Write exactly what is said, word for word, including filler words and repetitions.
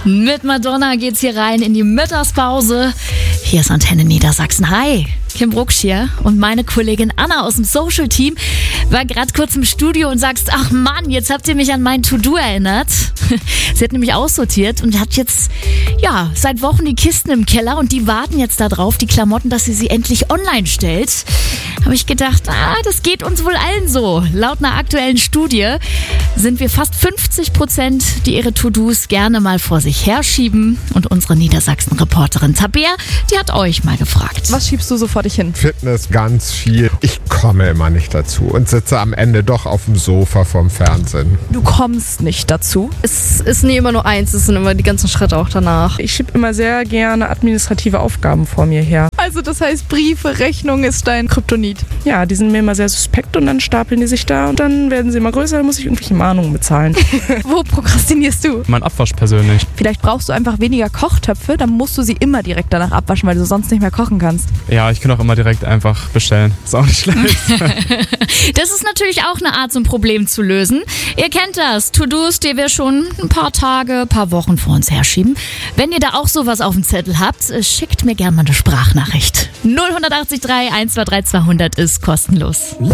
Mit Madonna geht's hier rein in die Mittagspause. Hier ist Antenne Niedersachsen. Hi, Kim Brucksch hier und meine Kollegin Anna aus dem Social-Team war gerade kurz im Studio und sagst, ach Mann, jetzt habt ihr mich an mein To-Do erinnert. Sie hat nämlich aussortiert und hat jetzt, ja, seit Wochen die Kisten im Keller und die warten jetzt da drauf, die Klamotten, dass sie sie endlich online stellt. Habe ich gedacht, ah, das geht uns wohl allen so. Laut einer aktuellen Studie sind wir fast fünfzig Prozent, die ihre To-Dos gerne mal vor sich herschieben. Und unsere Niedersachsen-Reporterin Tabea, die hat euch mal gefragt. Was schiebst du so vor dich hin? Fitness, ganz viel. Ich komme immer nicht dazu und sitze am Ende doch auf dem Sofa vorm Fernsehen. Du kommst nicht dazu. Es ist nie immer nur eins, es sind immer die ganzen Schritte auch danach. Ich schiebe immer sehr gerne administrative Aufgaben vor mir her. Also das heißt, Briefe, Rechnung ist dein Kryptonit. Ja, die sind mir immer sehr suspekt und dann stapeln die sich da und dann werden sie immer größer, dann muss ich irgendwelche Mahnungen bezahlen. Wo prokrastinierst du? Mein Abwasch persönlich. Vielleicht brauchst du einfach weniger Kochtöpfe, dann musst du sie immer direkt danach abwaschen, weil du sonst nicht mehr kochen kannst. Ja, ich kann auch immer direkt einfach bestellen. Ist auch nicht schlecht. Das ist natürlich auch eine Art, so ein Problem zu lösen. Ihr kennt das. To-Dos, die wir schon ein paar Tage, ein paar Wochen vor uns herschieben. Wenn ihr da auch sowas auf dem Zettel habt, schickt mir gerne mal eine Sprachnachricht. null acht drei eins zwei drei zweihundert ist kostenlos.